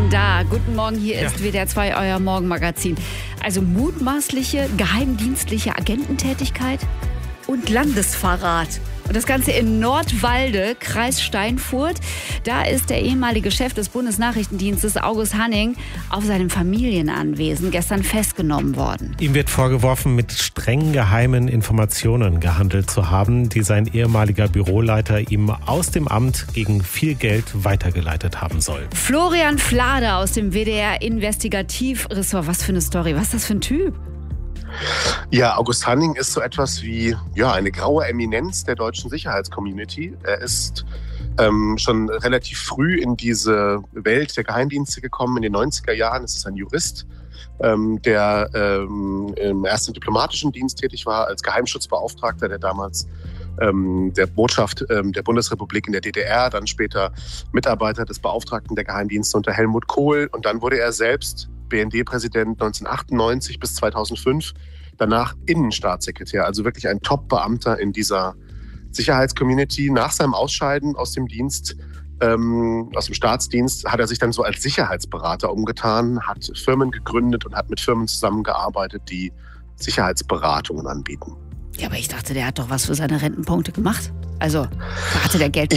denn da? Guten Morgen, hier ist WDR 2, euer Morgenmagazin. Also mutmaßliche geheimdienstliche Agententätigkeit und Landesverrat. Und das Ganze in Nordwalde, Kreis Steinfurt. Da ist der ehemalige Chef des Bundesnachrichtendienstes, August Hanning, auf seinem Familienanwesen gestern festgenommen worden. Ihm wird vorgeworfen, mit streng geheimen Informationen gehandelt zu haben, die sein ehemaliger Büroleiter ihm aus dem Amt gegen viel Geld weitergeleitet haben soll. Florian Flader aus dem WDR-Investigativressort. Was für eine Story, was ist das für ein Typ? Ja, August Hanning ist so etwas wie eine graue Eminenz der deutschen Sicherheitscommunity. Er ist schon relativ früh in diese Welt der Geheimdienste gekommen, in den 90er Jahren. Es ist ein Jurist, der erst im diplomatischen Dienst tätig war, als Geheimschutzbeauftragter, der damals der Botschaft der Bundesrepublik in der DDR, dann später Mitarbeiter des Beauftragten der Geheimdienste unter Helmut Kohl. Und dann wurde er selbst BND-Präsident 1998 bis 2005, danach Innenstaatssekretär, also wirklich ein Top-Beamter in dieser Sicherheitscommunity. Nach seinem Ausscheiden aus dem Dienst, aus dem Staatsdienst, hat er sich dann so als Sicherheitsberater umgetan, hat Firmen gegründet und hat mit Firmen zusammengearbeitet, die Sicherheitsberatungen anbieten. Ja, aber ich dachte, der hat doch was für seine Rentenpunkte gemacht. Also, hatte der Geld?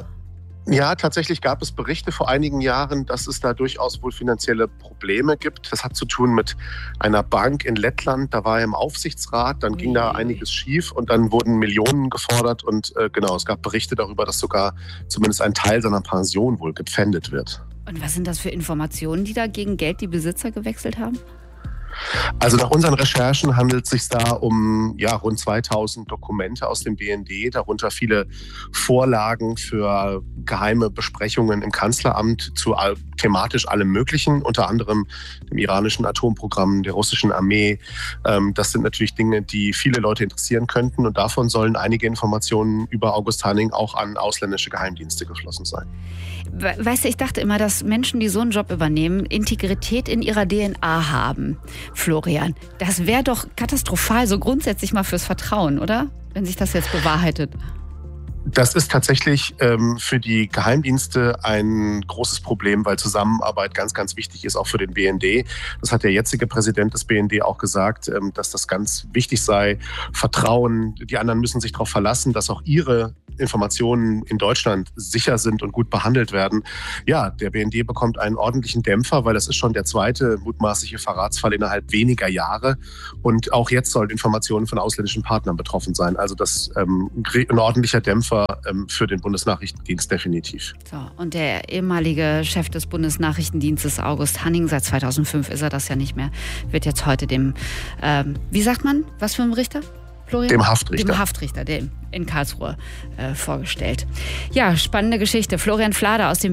Ja, tatsächlich gab es Berichte vor einigen Jahren, dass es da durchaus wohl finanzielle Probleme gibt. Das hat zu tun mit einer Bank in Lettland. Da war er im Aufsichtsrat, dann ging da einiges schief und dann wurden Millionen gefordert. Und es gab Berichte darüber, dass sogar zumindest ein Teil seiner Pension wohl gepfändet wird. Und was sind das für Informationen, die da gegen Geld die Besitzer gewechselt haben? Also nach unseren Recherchen handelt es sich da um rund 2000 Dokumente aus dem BND, darunter viele Vorlagen für geheime Besprechungen im Kanzleramt zu thematisch allem Möglichen, unter anderem dem iranischen Atomprogramm, der russischen Armee. Das sind natürlich Dinge, die viele Leute interessieren könnten und davon sollen einige Informationen über August Hanning auch an ausländische Geheimdienste geflossen sein. Weißt du, ich dachte immer, dass Menschen, die so einen Job übernehmen, Integrität in ihrer DNA haben. Florian, das wäre doch katastrophal, so grundsätzlich mal fürs Vertrauen, oder? Wenn sich das jetzt bewahrheitet. Das ist tatsächlich für die Geheimdienste ein großes Problem, weil Zusammenarbeit ganz, ganz wichtig ist, auch für den BND. Das hat der jetzige Präsident des BND auch gesagt, dass das ganz wichtig sei. Vertrauen, die anderen müssen sich darauf verlassen, dass auch ihre Informationen in Deutschland sicher sind und gut behandelt werden. Ja, der BND bekommt einen ordentlichen Dämpfer, weil das ist schon der zweite mutmaßliche Verratsfall innerhalb weniger Jahre. Und auch jetzt sollen Informationen von ausländischen Partnern betroffen sein. Also das ist ein ordentlicher Dämpfer für den Bundesnachrichtendienst definitiv. So, und der ehemalige Chef des Bundesnachrichtendienstes, August Hanning, seit 2005 ist er das ja nicht mehr, wird jetzt heute dem, wie sagt man, was für ein Richter? Florian? Dem Haftrichter. Dem Haftrichter, dem in Karlsruhe vorgestellt. Ja, spannende Geschichte. Florian Flader aus dem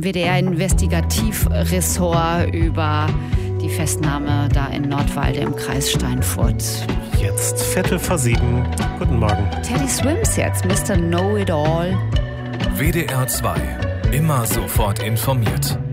WDR-Investigativressort über die Festnahme da in Nordwalde im Kreis Steinfurt. Jetzt 7:15. Guten Morgen. Teddy Swims jetzt, Mr. Know-It-All. WDR 2. Immer sofort informiert.